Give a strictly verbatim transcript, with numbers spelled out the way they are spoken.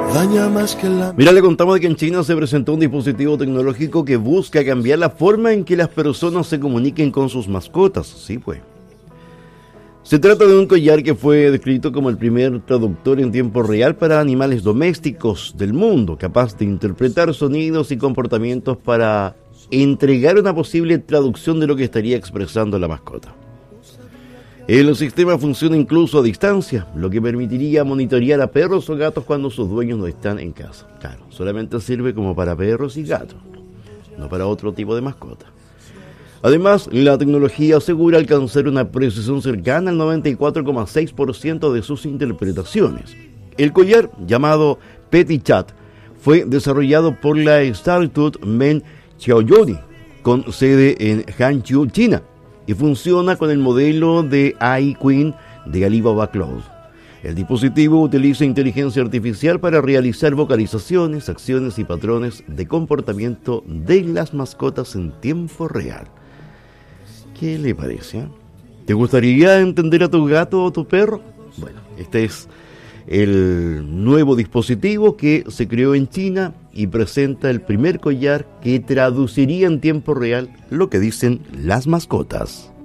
daña más que la... Mira, le contamos de que en China se presentó un dispositivo tecnológico que busca cambiar la forma en que las personas se comuniquen con sus mascotas. Sí, pues. Se trata de un collar que fue descrito como el primer traductor en tiempo real para animales domésticos del mundo, capaz de interpretar sonidos y comportamientos para entregar una posible traducción de lo que estaría expresando la mascota. El sistema funciona incluso a distancia, lo que permitiría monitorear a perros o gatos cuando sus dueños no están en casa. Claro, solamente sirve como para perros y gatos, no para otro tipo de mascota. Además, la tecnología asegura alcanzar una precisión cercana al noventa y cuatro coma seis por ciento de sus interpretaciones. El collar, llamado PetiChat, fue desarrollado por la startup Men Xiaoyoni, con sede en Hangzhou, China, y funciona con el modelo de A I Queen de Alibaba Cloud. El dispositivo utiliza inteligencia artificial para realizar vocalizaciones, acciones y patrones de comportamiento de las mascotas en tiempo real. ¿Qué le parece? ¿Te gustaría entender a tu gato o tu perro? Bueno, este es el nuevo dispositivo que se creó en China y presenta el primer collar que traduciría en tiempo real lo que dicen las mascotas.